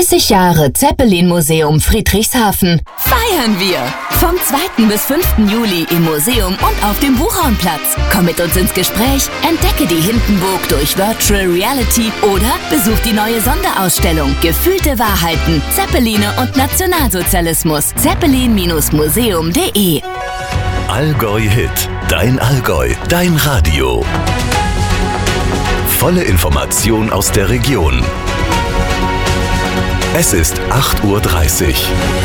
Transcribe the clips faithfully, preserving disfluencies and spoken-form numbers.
dreißig Jahre Zeppelin-Museum Friedrichshafen. Feiern wir! Vom zweiten bis fünften Juli im Museum und auf dem Buchhornplatz. Komm mit uns ins Gespräch, entdecke die Hindenburg durch Virtual Reality oder besuch die neue Sonderausstellung Gefühlte Wahrheiten, Zeppeline und Nationalsozialismus. Zeppelin Museum punkt de Allgäu Hit, dein Allgäu, dein Radio. Volle Information aus der Region. Es ist acht Uhr dreißig.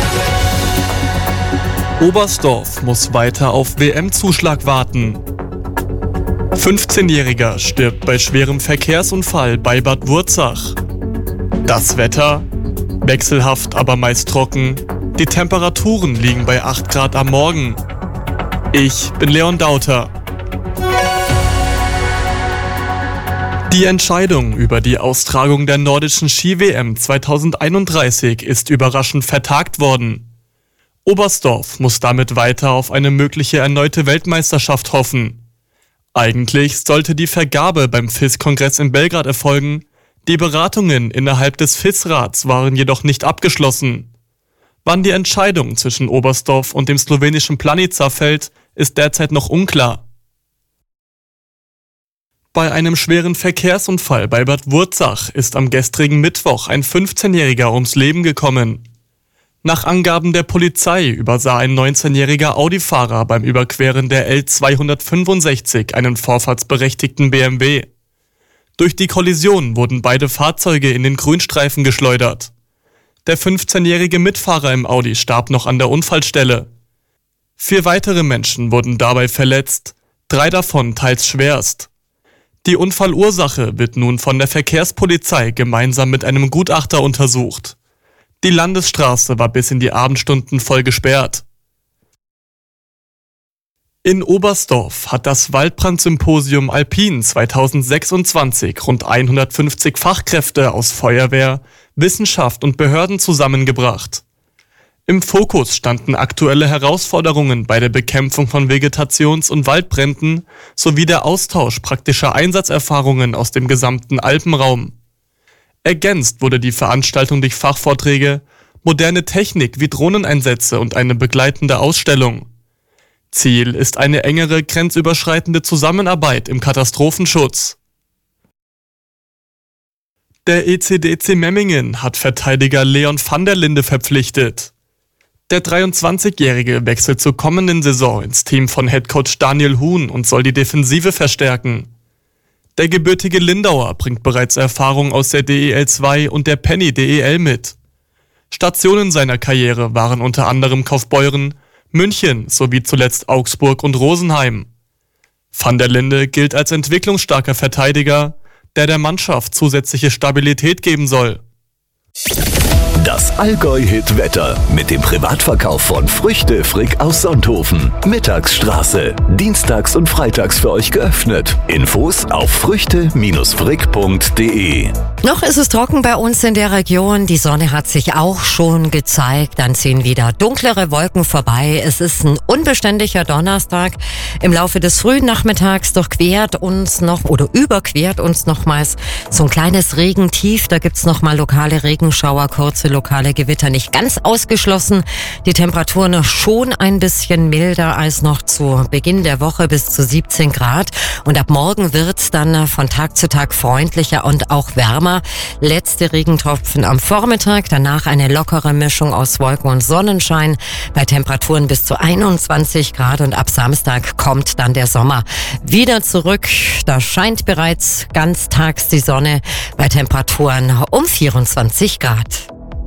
Oberstdorf muss weiter auf W M-Zuschlag warten. fünfzehnjähriger stirbt bei schwerem Verkehrsunfall bei Bad Wurzach. Das Wetter? Wechselhaft, aber meist trocken. Die Temperaturen liegen bei acht Grad am Morgen. Ich bin Leon Dauter. Die Entscheidung über die Austragung der nordischen Ski-W M zweitausendeinunddreißig ist überraschend vertagt worden. Oberstdorf muss damit weiter auf eine mögliche erneute Weltmeisterschaft hoffen. Eigentlich sollte die Vergabe beim F I S-Kongress in Belgrad erfolgen, die Beratungen innerhalb des F I S-Rats waren jedoch nicht abgeschlossen. Wann die Entscheidung zwischen Oberstdorf und dem slowenischen Planica fällt, ist derzeit noch unklar. Bei einem schweren Verkehrsunfall bei Bad Wurzach ist am gestrigen Mittwoch ein fünfzehnjähriger ums Leben gekommen. Nach Angaben der Polizei übersah ein neunzehnjähriger Audi-Fahrer beim Überqueren der L zweihundertfünfundsechzig einen vorfahrtsberechtigten B M W. Durch die Kollision wurden beide Fahrzeuge in den Grünstreifen geschleudert. Der fünfzehnjährige Mitfahrer im Audi starb noch an der Unfallstelle. Vier weitere Menschen wurden dabei verletzt, drei davon teils schwerst. Die Unfallursache wird nun von der Verkehrspolizei gemeinsam mit einem Gutachter untersucht. Die Landesstraße war bis in die Abendstunden voll gesperrt. In Oberstdorf hat das Waldbrand-Symposium Alpin zweitausendsechsundzwanzig rund hundertfünfzig Fachkräfte aus Feuerwehr, Wissenschaft und Behörden zusammengebracht. Im Fokus standen aktuelle Herausforderungen bei der Bekämpfung von Vegetations- und Waldbränden sowie der Austausch praktischer Einsatzerfahrungen aus dem gesamten Alpenraum. Ergänzt wurde die Veranstaltung durch Fachvorträge, moderne Technik wie Drohneneinsätze und eine begleitende Ausstellung. Ziel ist eine engere, grenzüberschreitende Zusammenarbeit im Katastrophenschutz. Der E C D C Memmingen hat Verteidiger Leon van der Linde verpflichtet. Der dreiundzwanzigjährige wechselt zur kommenden Saison ins Team von Headcoach Daniel Huhn und soll die Defensive verstärken. Der gebürtige Lindauer bringt bereits Erfahrung aus der D E L zwei und der Penny D E L mit. Stationen seiner Karriere waren unter anderem Kaufbeuren, München sowie zuletzt Augsburg und Rosenheim. Van der Linde gilt als entwicklungsstarker Verteidiger, der der Mannschaft zusätzliche Stabilität geben soll. Das Allgäu-Hit-Wetter mit dem Privatverkauf von Früchte Frick aus Sonthofen. Mittagsstraße. Dienstags und freitags für euch geöffnet. Infos auf früchte Frick punkt de. Noch ist es trocken bei uns in der Region. Die Sonne hat sich auch schon gezeigt. Dann ziehen wieder dunklere Wolken vorbei. Es ist ein unbeständiger Donnerstag. Im Laufe des frühen Nachmittags durchquert uns noch oder überquert uns nochmals so ein kleines Regentief. Da gibt's nochmal lokale Regenschauer, kurze lokale Gewitter nicht ganz ausgeschlossen. Die Temperaturen schon ein bisschen milder als noch zu Beginn der Woche bis zu siebzehn Grad. Und ab morgen wird's dann von Tag zu Tag freundlicher und auch wärmer. Letzte Regentropfen am Vormittag, danach eine lockere Mischung aus Wolken und Sonnenschein bei Temperaturen bis zu einundzwanzig Grad und ab Samstag kommt dann der Sommer wieder zurück. Da scheint bereits ganztags die Sonne bei Temperaturen um vierundzwanzig Grad.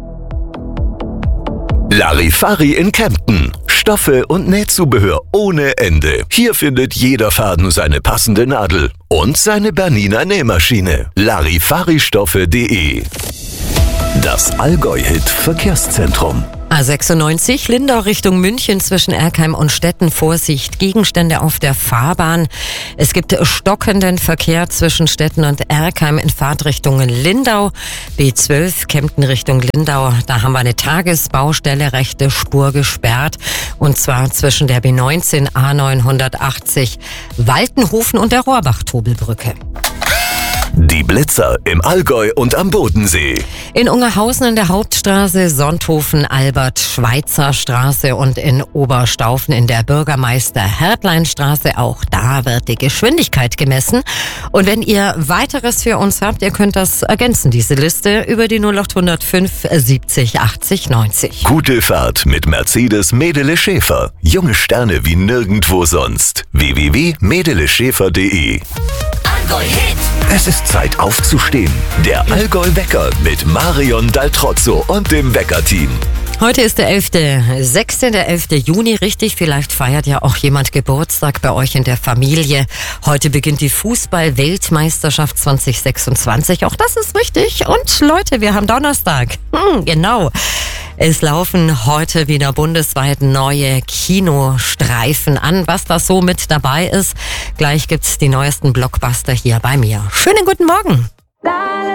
Larifari in Kempten. Stoffe und Nähzubehör ohne Ende. Hier findet jeder Faden seine passende Nadel und seine Bernina Nähmaschine. Larifari-Stoffe punkt de. Das Allgäu-Hit-Verkehrszentrum. A sechsundneunzig, Lindau Richtung München zwischen Erkheim und Stetten. Vorsicht, Gegenstände auf der Fahrbahn. Es gibt stockenden Verkehr zwischen Stetten und Erkheim in Fahrtrichtung Lindau. B zwölf, Kempten Richtung Lindau. Da haben wir eine Tagesbaustelle, rechte Spur gesperrt. Und zwar zwischen der B neunzehn, A neunhundertachtzig, Waltenhofen und der Rohrbach-Tobelbrücke. Die Blitzer im Allgäu und am Bodensee. In Ungerhausen in der Hauptstraße, Sonthofen, Albert, Schweitzer Straße und in Oberstaufen in der Bürgermeister-Hertlein-Straße. Auch da wird die Geschwindigkeit gemessen. Und wenn ihr weiteres für uns habt, ihr könnt das ergänzen, diese Liste, über die null acht null fünf siebzig achtzig neunzig. Gute Fahrt mit Mercedes Medele Schäfer. Junge Sterne wie nirgendwo sonst. w w w punkt medele schäfer punkt d e. Allgäu Hit. Es ist Zeit aufzustehen. Der Allgäu-Wecker mit Marion Daltrozzo und dem Wecker-Team. Heute ist der elfte sechste, der elfte Juni, richtig. Vielleicht feiert ja auch jemand Geburtstag bei euch in der Familie. Heute beginnt die Fußball-Weltmeisterschaft zwanzig sechsundzwanzig. Auch das ist richtig. Und Leute, wir haben Donnerstag. Hm, genau. Es laufen heute wieder bundesweit neue Kinostreifen an. Was da so mit dabei ist, gleich gibt's die neuesten Blockbuster hier bei mir. Schönen guten Morgen.